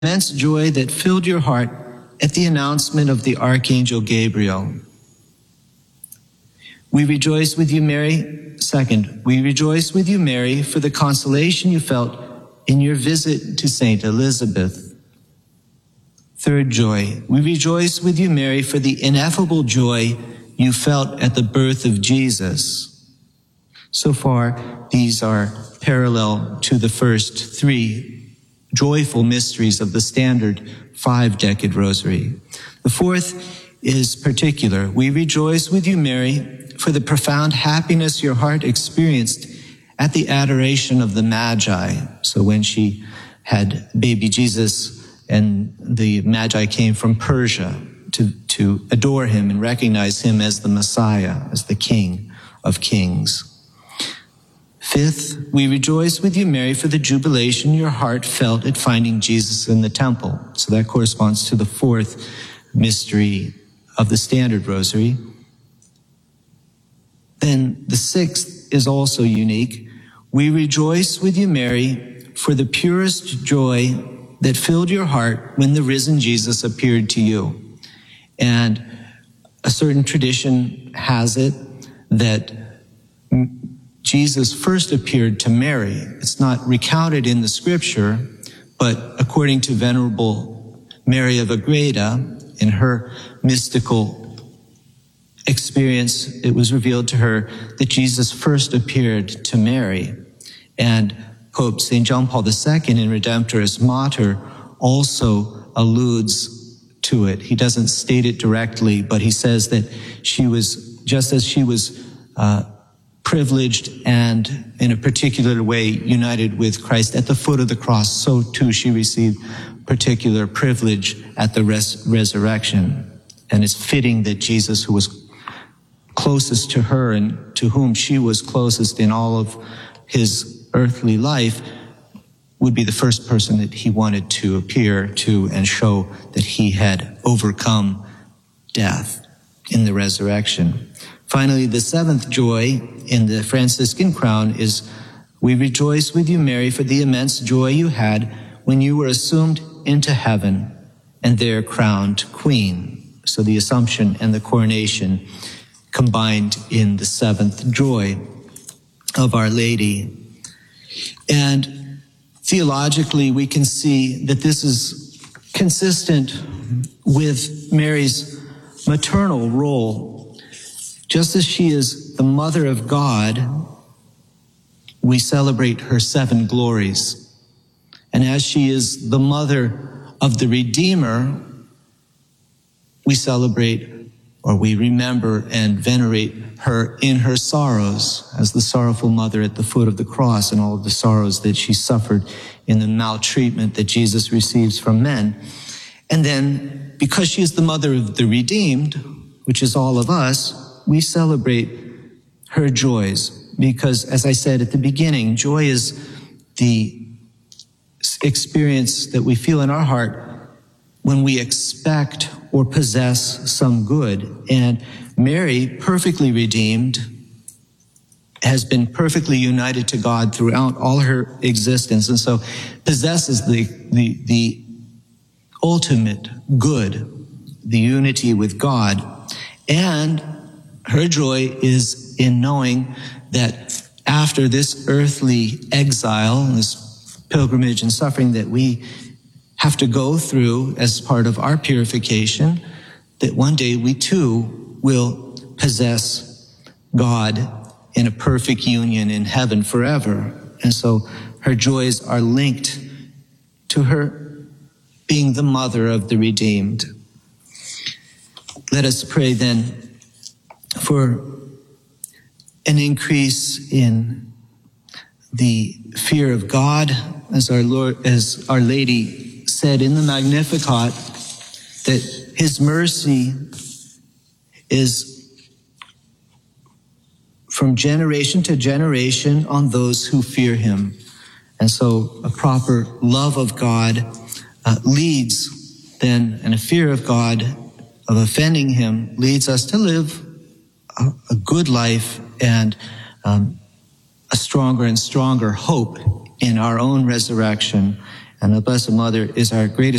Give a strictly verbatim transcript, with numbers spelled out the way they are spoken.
immense joy that filled your heart at the announcement of the Archangel Gabriel. We rejoice with you, Mary. Second, we rejoice with you, Mary, for the consolation you felt in your visit to Saint Elizabeth. Third joy, we rejoice with you, Mary, for the ineffable joy you felt at the birth of Jesus. So far, these are parallel to the first three joyful mysteries of the standard five-decade rosary. The fourth is particular. We rejoice with you, Mary, for the profound happiness your heart experienced at the adoration of the Magi. So when she had baby Jesus and the Magi came from Persia to, to adore him and recognize him as the Messiah, as the King of Kings. Fifth, we rejoice with you, Mary, for the jubilation your heart felt at finding Jesus in the temple. So that corresponds to the fourth mystery of the standard rosary. Then the sixth is also unique. We rejoice with you, Mary, for the purest joy that filled your heart when the risen Jesus appeared to you. And a certain tradition has it that Jesus first appeared to Mary. It's not recounted in the scripture, but according to Venerable Mary of Agreda, in her mystical experience, it was revealed to her that Jesus first appeared to Mary. And Pope Saint John Paul the Second in Redemptoris Mater also alludes to it. He doesn't state it directly, but he says that she was, just as she was uh, privileged and in a particular way united with Christ at the foot of the cross, so too she received particular privilege at the res- resurrection. And it's fitting that Jesus, who was closest to her and to whom she was closest in all of his earthly life, would be the first person that he wanted to appear to and show that he had overcome death in the resurrection. Finally, the seventh joy in the Franciscan crown is, we rejoice with you, Mary, for the immense joy you had when you were assumed into heaven and there crowned queen. So the Assumption and the coronation combined in the seventh joy of Our Lady. And theologically, we can see that this is consistent with Mary's maternal role. Just as she is the mother of God, we celebrate her seven glories. And as she is the mother of the Redeemer, we celebrate, or we remember and venerate her in her sorrows as the sorrowful mother at the foot of the cross and all of the sorrows that she suffered in the maltreatment that Jesus receives from men. And then, because she is the mother of the redeemed, which is all of us, we celebrate her joys. Because, as I said at the beginning, joy is the experience that we feel in our heart when we expect or possess some good. And Mary, perfectly redeemed, has been perfectly united to God throughout all her existence, and so possesses the, the, the ultimate good, the unity with God. And her joy is in knowing that after this earthly exile, this pilgrimage and suffering that we have to go through as part of our purification, that one day we too will possess God in a perfect union in heaven forever. And so her joys are linked to her being the mother of the redeemed. Let us pray then for an increase in the fear of God, as our Lord, as Our Lady said in the Magnificat, that his mercy is from generation to generation on those who fear him. And so a proper love of God uh, leads then, and a fear of God of offending him leads us to live a, a good life and um, a stronger and stronger hope in our own resurrection And the Blessed Mother is our greatest